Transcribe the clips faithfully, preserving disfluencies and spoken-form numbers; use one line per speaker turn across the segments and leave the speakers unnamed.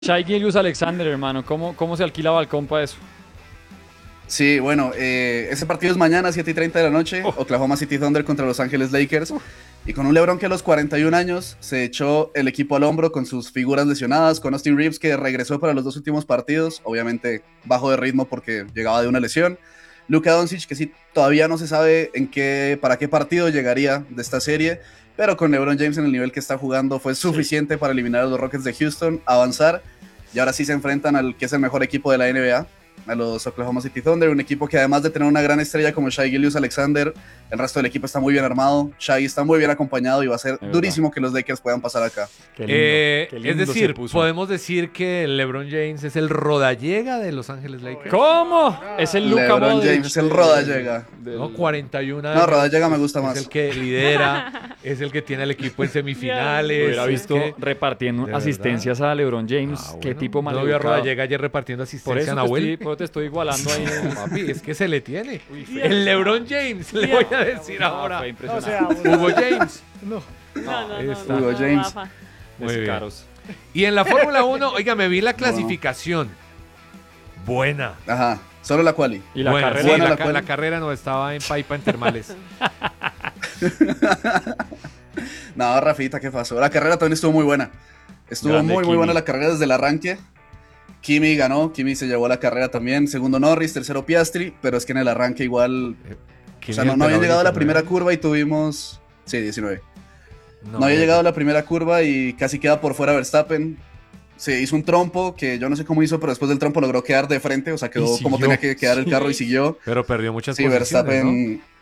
Shai Gilgeous-Alexander, hermano, ¿cómo, cómo se alquila balcón para eso?
Sí, bueno, eh, ese partido es mañana, siete y treinta de la noche, oh. Oklahoma City Thunder contra Los Ángeles Lakers, uh. y con un LeBron que a los cuarenta y un años se echó el equipo al hombro con sus figuras lesionadas, con Austin Reeves que regresó para los dos últimos partidos, obviamente bajo de ritmo porque llegaba de una lesión, Luka Doncic que sí, todavía no se sabe en qué, para qué partido llegaría de esta serie, pero con LeBron James en el nivel que está jugando fue suficiente sí. para eliminar a los Rockets de Houston, avanzar, y ahora sí se enfrentan al que es el mejor equipo de la N B A, a los Oklahoma City Thunder, un equipo que además de tener una gran estrella como Shai Gilgeous-Alexander, el resto del equipo está muy bien armado, Shai está muy bien acompañado y va a ser es durísimo verdad. que los Lakers puedan pasar acá.
Qué lindo, eh, qué lindo es decir, podemos decir que LeBron James es el Rodallega de Los Ángeles Lakers.
¿Cómo? Es el Luka
LeBron
Modric.
James es el Rodallega.
No, cuarenta y uno años.
No, Rodallega me gusta más.
Es el que lidera, es el que tiene al equipo en semifinales.
Hubiera visto
que,
repartiendo asistencias verdad? a LeBron James. Ah, bueno. Qué tipo mal.
No vio a Rodallega ayer repartiendo asistencias a Nahuel.
Por eso te estoy igualando ahí.
No, papi, es que se le tiene. Uy, el LeBron James, le voy a decir no, ahora.
No, o sea,
Hugo James.
No, no, no. no,
está. Hugo James.
No, Muy bien. Caros.
Y en la Fórmula uno, oiga, me vi la clasificación. Buena.
Ajá, solo la quali.
Y la buena, carrera. Sí, la, la, ca la carrera no estaba en Paipa en Termales.
No, Rafita, ¿qué pasó? La carrera también estuvo muy buena. Estuvo Grande muy, Kimi. muy buena la carrera desde el arranque. Kimi ganó, Kimi se llevó la carrera también, segundo Norris, tercero Piastri, pero es que en el arranque igual, o sea, no, no había llegado a la primera curva y tuvimos, sí, diecinueve, no, no había no. llegado a la primera curva y casi queda por fuera Verstappen, se hizo un trompo que yo no sé cómo hizo, pero después del trompo logró quedar de frente, o sea, quedó como tenía que quedar el carro y siguió.
Pero perdió muchas
sí,
posiciones,
Verstappen
¿no?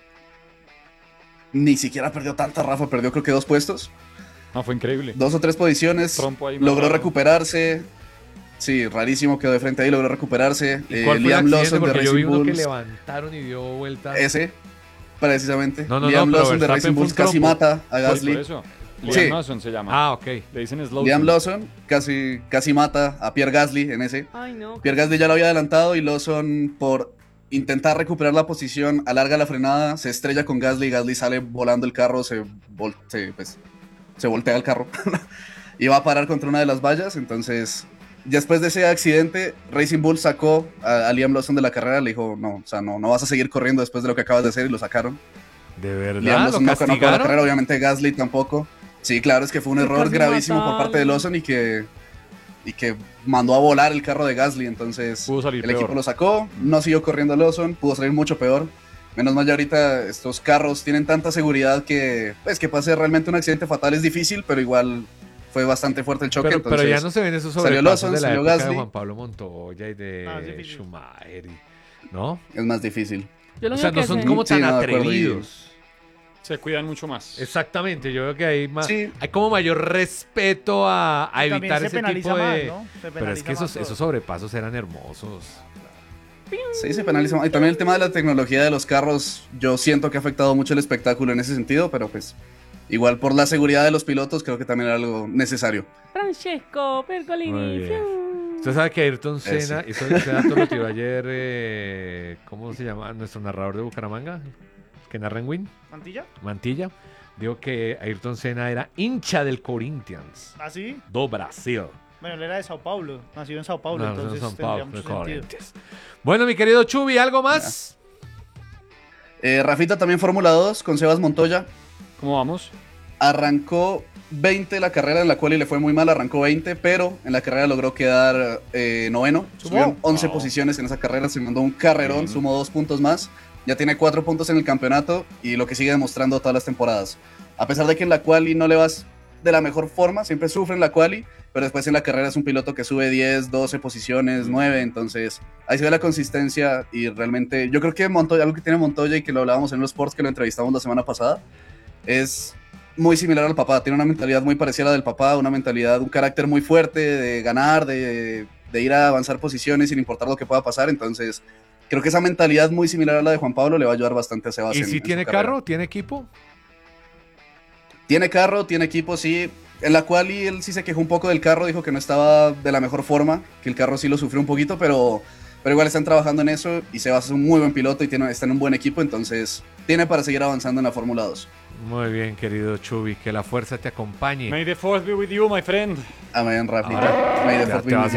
Ni siquiera perdió tanta, Rafa, perdió creo que dos puestos.
No, fue increíble.
Dos o tres posiciones, logró raro. recuperarse. Sí, rarísimo, quedó de frente ahí, logró recuperararse.
¿Y cuál eh, fue Liam Lawson de Racing Bulls. Que levantaron y dio vuelta.
Ese, precisamente.
No, no,
Liam
no,
Lawson de Racing Bulls casi mata a Gasly.
Por eso. Liam
sí.
Lawson se llama.
Ah, ok.
Le dicen Slowson.
Liam Lawson casi, casi mata a Pierre Gasly en ese.
Ay, no.
Pierre Gasly ya lo había adelantado y Lawson, por intentar recuperar la posición, alarga la frenada, se estrella con Gasly, Gasly sale volando el carro, se, vol se, pues, se voltea el carro y va a parar contra una de las vallas, entonces... Después de ese accidente, Racing Bull sacó a, a Liam Lawson de la carrera, le dijo, no, o sea, no, no vas a seguir corriendo después de lo que acabas de hacer, y lo sacaron.
¿De verdad?
Liam Lawson
¿Lo
no ganó la carrera, obviamente Gasly tampoco. Sí, claro, es que fue un error gravísimo por parte de Lawson y que, y que mandó a volar el carro de Gasly, entonces
pudo salir
el
peor.
equipo lo sacó, no siguió corriendo Lawson, pudo salir mucho peor. Menos mal ya ahorita estos carros tienen tanta seguridad que, pues, que pase realmente un accidente fatal es difícil, pero igual... Fue bastante fuerte el choque.
Pero,
entonces,
pero ya no se ven esos sobrepasos Lawson, de la época Gasly. de Juan Pablo Montoya y de ah, Schumacher, ¿no?
Es más difícil.
O sea, no son sé. como tan sí, no, atrevidos.
Se cuidan mucho más.
Exactamente, yo creo que hay más, sí. hay como mayor respeto a, a evitar ese tipo de... Más, ¿no? Pero es que esos, esos sobrepasos eran hermosos.
Sí, se penaliza más. Y también el tema de la tecnología de los carros, yo siento que ha afectado mucho el espectáculo en ese sentido, pero pues... Igual por la seguridad de los pilotos creo que también era algo necesario.
Francesco Pergolini.
Usted sabe que Ayrton Senna, eso ese dato lo tiró ayer, eh, ¿cómo se llama? Nuestro narrador de Bucaramanga, que narra en Win.
¿Mantilla?
Mantilla. Dijo que Ayrton Senna era hincha del Corinthians.
¿Ah, sí?
Do Brasil.
Bueno, él era de Sao Paulo, nacido en Sao Paulo, no, entonces
no, Sao Paulo,
mucho sentido.
Bueno, mi querido Chubi, ¿algo más?
Eh, Rafita también Fórmula dos con Sebas Montoya.
¿Cómo vamos?
Arrancó veinte la carrera en la cual y le fue muy mal, arrancó veinte, pero en la carrera logró quedar eh, noveno. Subieron once oh. posiciones en esa carrera, se mandó un carrerón, sí. sumó dos puntos más. Ya tiene cuatro puntos en el campeonato y lo que sigue demostrando todas las temporadas. A pesar de que en la quali no le vas de la mejor forma, siempre sufre en la quali, pero después en la carrera es un piloto que sube diez, doce posiciones, nueve, entonces ahí se ve la consistencia y realmente yo creo que Montoya, algo que tiene Montoya y que lo hablábamos en los sports que lo entrevistamos la semana pasada, es muy similar al papá, tiene una mentalidad muy parecida a la del papá, una mentalidad, un carácter muy fuerte de ganar, de, de ir a avanzar posiciones sin importar lo que pueda pasar, entonces creo que esa mentalidad muy similar a la de Juan Pablo le va a ayudar bastante a Sebas.
¿Y si tiene carro? ¿Tiene equipo?
Tiene carro, tiene equipo, sí, en la cual y él sí se quejó un poco del carro, dijo que no estaba de la mejor forma, que el carro sí lo sufrió un poquito, pero... Pero igual están trabajando en eso y Sebas es un muy buen piloto y tiene, está en un buen equipo, entonces tiene para seguir avanzando en la Fórmula dos.
Muy bien, querido Chubi, que la fuerza te acompañe.
May the force be with you, my friend.
Amén, Rafita. May the force be with you.